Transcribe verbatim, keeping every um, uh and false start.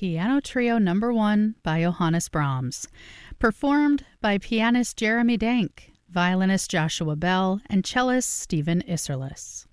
Piano Trio Number One by Johannes Brahms, performed by pianist Jeremy Denk, violinist Joshua Bell, and cellist Stephen Isserlis.